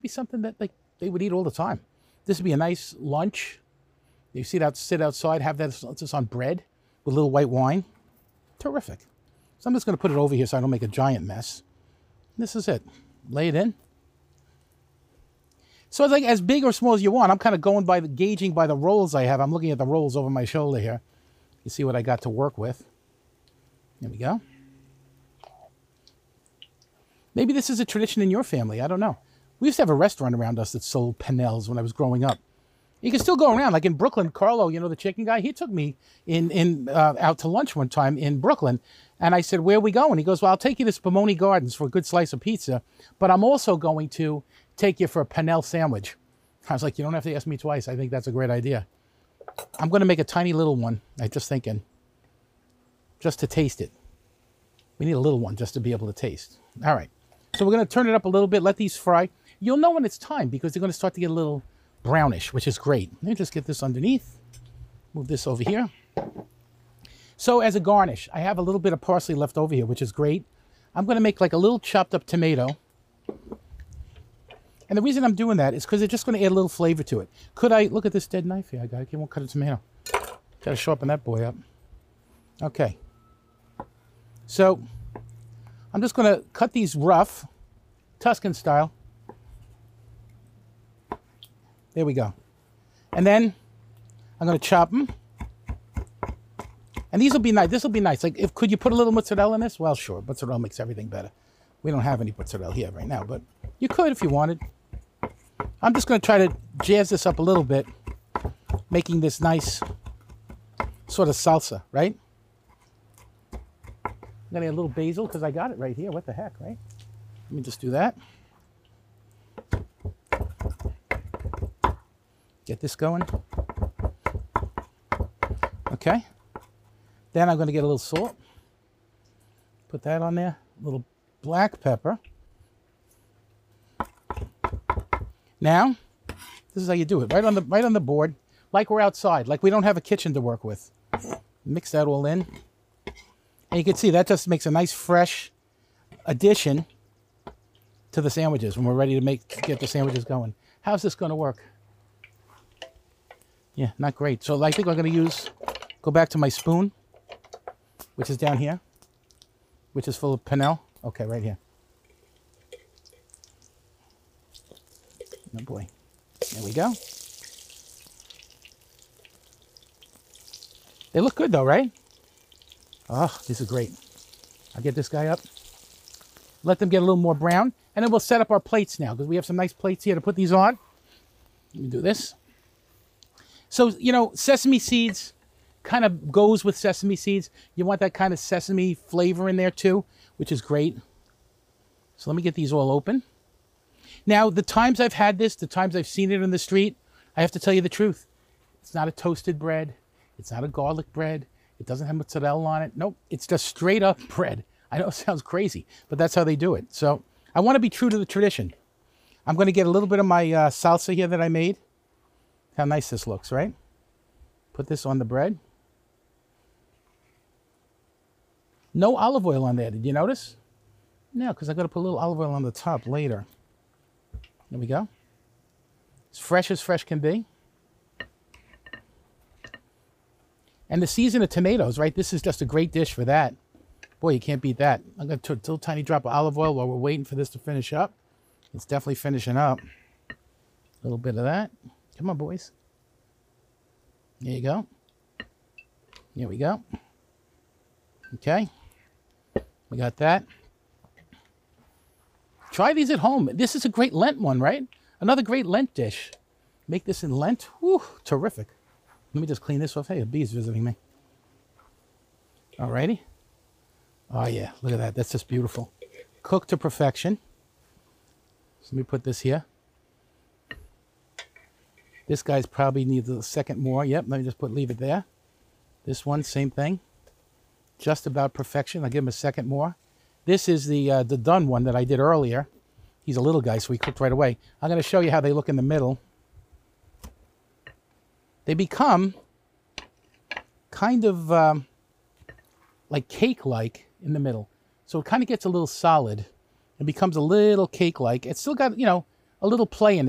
Be something that like they would eat all the time. This would be a nice lunch. You sit outside, have that just on bread with a little white wine. Terrific. So I'm just going to put it over here so I don't make a giant mess. This is it. Lay it in. So it's like as big or small as you want. I'm kind of going by gauging by the rolls I have. I'm looking at the rolls over my shoulder here. You see what I got to work with. There we go. Maybe this is a tradition in your family. I don't know. We used to have a restaurant around us that sold Pennells when I was growing up. You can still go around, like in Brooklyn. Carlo, you know, the chicken guy, he took me out to lunch one time in Brooklyn. And I said, where are we going? He goes, well, I'll take you to Spumoni Gardens for a good slice of pizza, but I'm also going to take you for a Pennell sandwich. I was like, you don't have to ask me twice. I think that's a great idea. I'm going to make a tiny little one. I'm just thinking, just to taste it. We need a little one just to be able to taste. All right. So we're going to turn it up a little bit, let these fry. You'll know when it's time because they're going to start to get a little brownish, which is great. Let me just get this underneath. Move this over here. So as a garnish, I have a little bit of parsley left over here, which is great. I'm going to make like a little chopped up tomato. And the reason I'm doing that is because it's just going to add a little flavor to it. Could I, look at this dead knife here I got. I won't cut a tomato. Got to sharpen that boy up. Okay. So I'm just going to cut these rough, Tuscan style. There we go. And then I'm going to chop them. And these will be nice. This will be nice. Like, could you put a little mozzarella in this? Well, sure. Mozzarella makes everything better. We don't have any mozzarella here right now, but you could if you wanted. I'm just going to try to jazz this up a little bit, making this nice sort of salsa, right? I'm going to add a little basil because I got it right here. What the heck, right? Let me just do that. Get this going. Okay. Then I'm going to get a little salt. Put that on there. A little black pepper. Now, this is how you do it. Right on the board, like we're outside, like we don't have a kitchen to work with. Mix that all in. And you can see that just makes a nice fresh addition to the sandwiches when we're ready to get the sandwiches going. How's this going to work? Yeah, not great. So I think I'm going to go back to my spoon, which is down here, which is full of Pennell. Okay, right here. Oh boy. There we go. They look good though, right? Oh, these are great. I'll get this guy up. Let them get a little more brown. And then we'll set up our plates now because we have some nice plates here to put these on. Let me do this. So, you know, sesame seeds kind of goes with sesame seeds. You want that kind of sesame flavor in there too, which is great. So let me get these all open. Now, the times I've had this, the times I've seen it in the street, I have to tell you the truth. It's not a toasted bread. It's not a garlic bread. It doesn't have mozzarella on it. Nope, it's just straight up bread. I know it sounds crazy, but that's how they do it. So I want to be true to the tradition. I'm going to get a little bit of my salsa here that I made. How nice this looks, right? Put this on the bread. No olive oil on there. Did you notice? No, because I got to put a little olive oil on the top later. There we go. As fresh can be. And the season of tomatoes, right? This is just a great dish for that. Boy, you can't beat that. I'm going to put a little tiny drop of olive oil while we're waiting for this to finish up. It's definitely finishing up. A little bit of that. Come on, boys. There you go. Here we go. Okay. We got that. Try these at home. This is a great Lent one, right? Another great Lent dish. Make this in Lent. Whew, terrific. Let me just clean this off. Hey, a bee's visiting me. Alrighty. Oh, yeah. Look at that. That's just beautiful. Cooked to perfection. So let me put this here. This guy's probably needs a second more. Yep, let me just leave it there. This one, same thing. Just about perfection. I'll give him a second more. This is the done one that I did earlier. He's a little guy, so he cooked right away. I'm going to show you how they look in the middle. They become kind of like cake-like in the middle. So it kind of gets a little solid. It becomes a little cake-like. It's still got, you know, a little play in it.